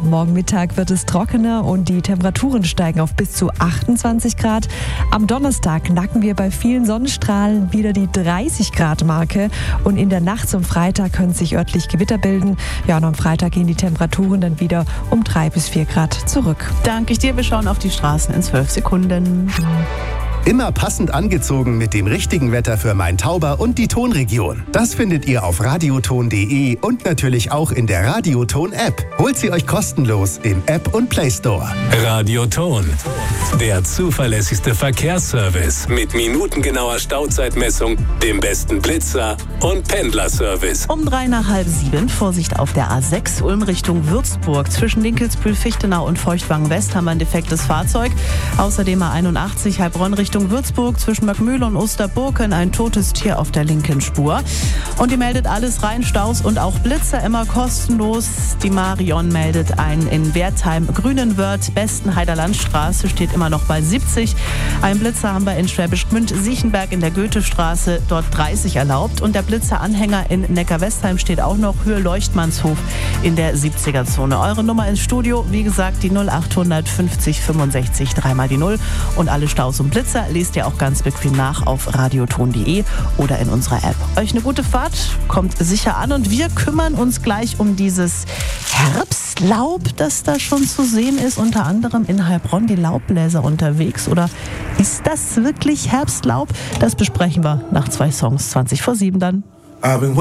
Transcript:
Morgen Mittag wird es trockener und die Temperaturen steigen auf bis zu 28 Grad. Am Donnerstag knacken wir bei vielen Sonnenstrahlen wieder die 30 Grad Marke und in der Nacht zum Freitag können sich örtlich Gewitter bilden. Ja, und am Freitag gehen die Temperaturen dann wieder um 3 bis 4 Grad zurück. Danke ich dir. Wir schauen auf die Straßen in 12 Sekunden. Immer passend angezogen mit dem richtigen Wetter für Main-Tauber und die Tonregion. Das findet ihr auf radioton.de und natürlich auch in der Radioton-App. Holt sie euch kostenlos im App und Play Store. Radioton, der zuverlässigste Verkehrsservice mit minutengenauer Stauzeitmessung, dem besten Blitzer und Pendlerservice. Um 6:03, Vorsicht auf der A6 Ulm Richtung Würzburg. Zwischen Dinkelsbühl, Fichtenau und Feuchtwangen West haben wir ein defektes Fahrzeug. Außerdem A81 Heilbronn Richtung Würzburg zwischen Möckmühle und Osterburken ein totes Tier auf der linken Spur. Und die meldet alles rein, Staus und auch Blitzer immer kostenlos. Die Marion meldet ein in Wertheim Grünenwörth, Bestenheider Landstraße steht immer noch bei 70. Ein Blitzer haben wir in Schwäbisch Gmünd, Siechenberg in der Goethestraße, dort 30 erlaubt. Und der Blitzeranhänger in Neckar-Westheim steht auch noch, Höhe Leuchtmannshof in der 70er-Zone. Eure Nummer ins Studio, wie gesagt, die 0800 50 65 3 die 0. Und alle Staus und Blitzer lest ihr auch ganz bequem nach auf radioton.de oder in unserer App. Euch eine gute Fahrt, kommt sicher an und wir kümmern uns gleich um dieses Herbstlaub, das da schon zu sehen ist, unter anderem in Heilbronn die Laubbläser unterwegs. Oder ist das wirklich Herbstlaub? Das besprechen wir nach 2 Songs, 6:20 dann.